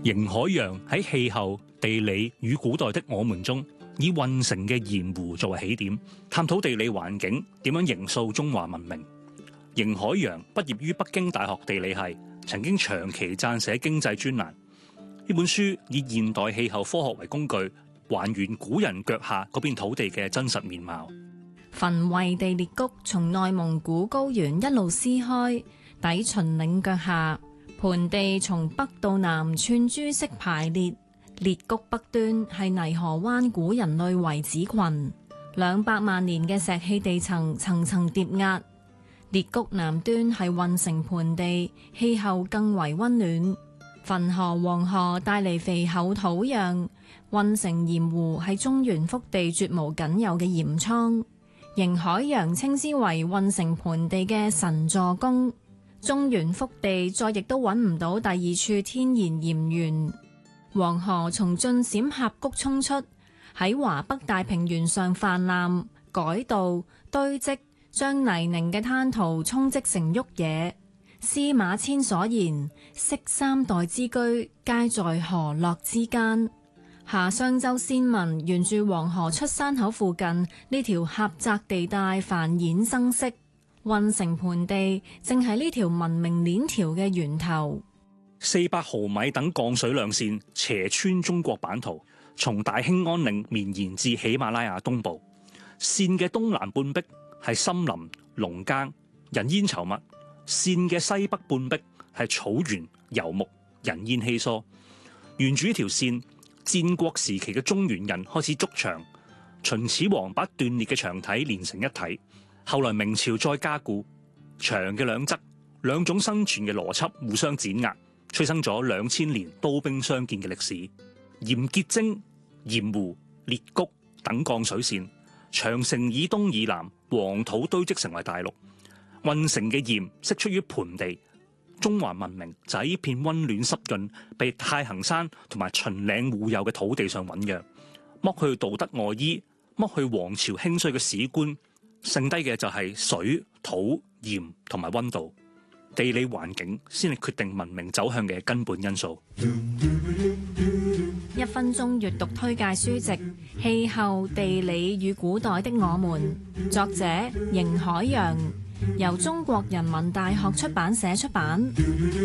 邢海洋喺氣候、地理與古代的我們中，以運城嘅鹽湖作為起點，探討地理環境點樣形塑中華文明。邢海洋畢業於北京大學地理系，曾經長期撰寫經濟專欄。呢本書以現代氣候科學為工具，還原古人腳下嗰片土地嘅真實面貌。 焚惠地裂谷從內蒙古高原一路撕開，抵秦嶺腳下。盆地從北到南串珠式排列，裂谷北端係泥河灣古人類遺址群，200萬年嘅石器地層層層疊壓。裂谷南端係運城盆地，氣候更為溫暖。汾河、黃河帶嚟肥厚土壤，運城鹽湖係中原腹地絕無僅有嘅鹽倉。邢海洋稱之為運城盆地嘅神助攻。中原腹地再亦都揾唔到第二處天然鹽源。黃河從晉陝峽谷衝出，喺華北大平原上泛濫、改道、堆積，將泥濘嘅灘塗沖積成沃野。司馬遷所言，昔三代之居，皆在河洛之間。夏商周先民沿住黃河出山口附近呢條狹窄地帶繁衍生息。運城盆地正係呢條文明鏈條嘅源頭。 400毫米等降水量線斜穿中國版圖，從大興安嶺綿延至喜馬拉雅東部。線嘅東南半壁係森林、農耕、人煙稠密；線嘅西北半壁係草原、游牧、人煙稀疏。沿住呢條線，戰國時期嘅中原人開始築牆，秦始皇把斷裂嘅牆體連成一體。後來明朝再加固，牆嘅兩側兩種生存嘅邏輯互相碾壓，催生咗2000年刀兵相見嘅歷史。鹽結晶、鹽湖、裂谷等降水線，長城以東以南黃土堆積成為大陸。運城嘅鹽釋出於盆地，中華文明就喺呢片溫暖濕潤、被太行山同埋秦嶺護佑嘅土地上醞釀。剝去道德外衣，剝去皇朝興衰嘅史觀，剩低嘅就係水、土、鹽同埋溫度。地理環境先係決定文明走向嘅根本因素。 1分鐘閱讀推介書籍《氣候、地理與古代的我們》，作者邢海洋，由中國人民大學出版社出版。